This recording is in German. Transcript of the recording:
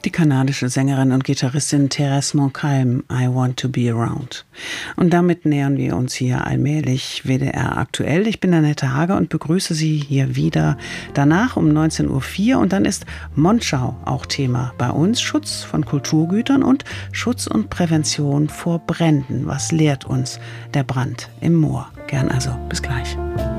Die kanadische Sängerin und Gitarristin Thérèse Montcalm, I Want to Be Around. Und damit nähern wir uns hier allmählich WDR aktuell. Ich bin Annette Hager und begrüße Sie hier wieder. Danach um 19.04 Uhr und dann ist Monschau auch Thema bei uns. Schutz von Kulturgütern und Schutz und Prävention vor Bränden. Was lehrt uns der Brand im Moor? Gern also, bis gleich.